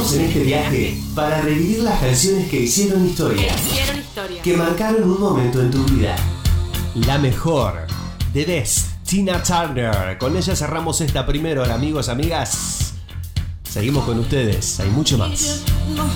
acompañamos en este viaje para revivir las canciones que hicieron historia, que marcaron un momento en tu vida. La mejor, The Best, Tina Turner. Con ella cerramos esta primera hora, amigos, amigas. Seguimos con ustedes, hay mucho más.